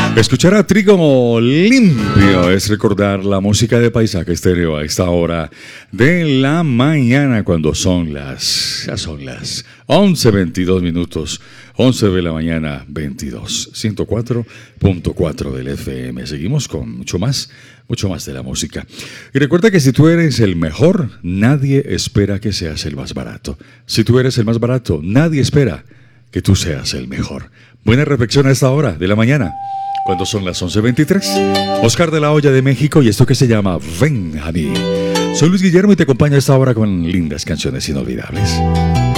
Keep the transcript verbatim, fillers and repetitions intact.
Escuchar a Trigo Limpio es recordar la música de Paisaje Estéreo a esta hora de la mañana, cuando son las, ya son las once veintidós minutos, once de la mañana veintidós, ciento cuatro punto cuatro del F M. Seguimos con mucho más, mucho más de la música. Y recuerda que si tú eres el mejor, nadie espera que seas el más barato. Si tú eres el más barato, nadie espera que tú seas el mejor. Buena reflexión a esta hora de la mañana, cuando son las once veintitrés. Oscar de la Hoya de México y esto que se llama Ven a mí. Soy Luis Guillermo y te acompaño a esta hora con lindas canciones inolvidables.